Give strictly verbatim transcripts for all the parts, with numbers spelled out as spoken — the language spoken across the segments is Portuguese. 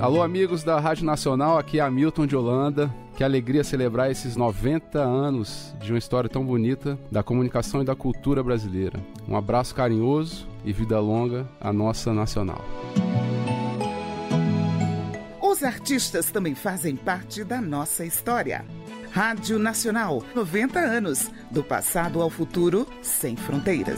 Alô, amigos da Rádio Nacional, aqui é Hamilton de Holanda. Que alegria celebrar esses noventa anos de uma história tão bonita da comunicação e da cultura brasileira. Um abraço carinhoso e vida longa à nossa Nacional. Os artistas também fazem parte da nossa história. Rádio Nacional, noventa anos, do passado ao futuro, sem fronteiras.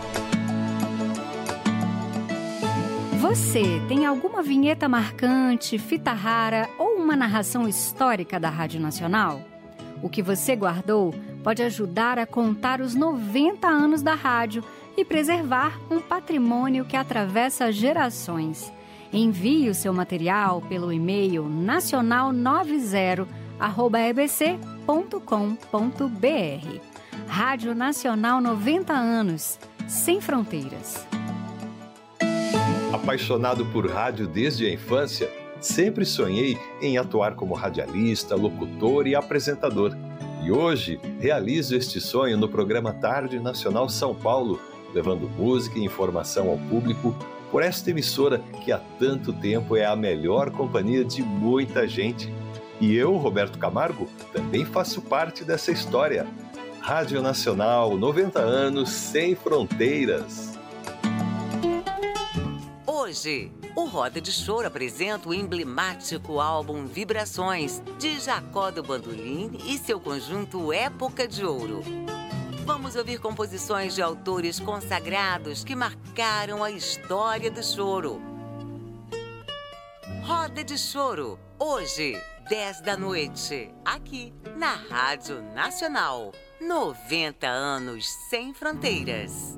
Você tem alguma vinheta marcante, fita rara ou uma narração histórica da Rádio Nacional? O que você guardou pode ajudar a contar os noventa anos da rádio e preservar um patrimônio que atravessa gerações. Envie o seu material pelo e-mail nacional noventa arroba e b c ponto com ponto b r. Rádio Nacional noventa anos, sem fronteiras. Apaixonado por rádio desde a infância, sempre sonhei em atuar como radialista, locutor e apresentador. E hoje realizo este sonho no programa Tarde Nacional São Paulo, levando música e informação ao público por esta emissora que há tanto tempo é a melhor companhia de muita gente. E eu, Roberto Camargo, também faço parte dessa história. Rádio Nacional, noventa anos sem fronteiras. Hoje, o Roda de Choro apresenta o emblemático álbum Vibrações, de Jacó do Bandolim e seu conjunto Época de Ouro. Vamos ouvir composições de autores consagrados que marcaram a história do choro. Roda de Choro, hoje, dez da noite, aqui na Rádio Nacional. noventa anos sem fronteiras.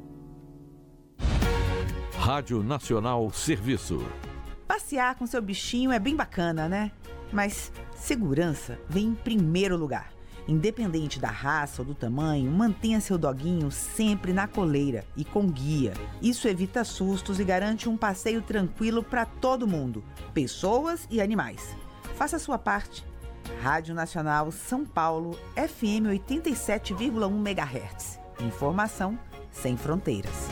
Rádio Nacional Serviço. Passear com seu bichinho é bem bacana, né? Mas segurança vem em primeiro lugar. Independente da raça ou do tamanho, mantenha seu doguinho sempre na coleira e com guia. Isso evita sustos e garante um passeio tranquilo para todo mundo, pessoas e animais. Faça a sua parte. Rádio Nacional São Paulo, F M oitenta e sete vírgula um megahertz. Informação sem fronteiras.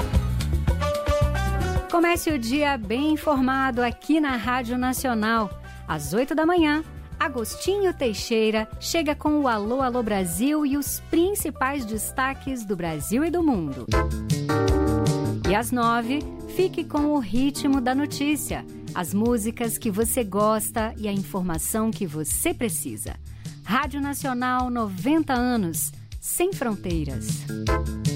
Comece o dia bem informado aqui na Rádio Nacional. Às oito da manhã, Agostinho Teixeira chega com o Alô, Alô Brasil e os principais destaques do Brasil e do mundo. E às nove, fique com o ritmo da notícia, as músicas que você gosta e a informação que você precisa. Rádio Nacional noventa anos, sem fronteiras.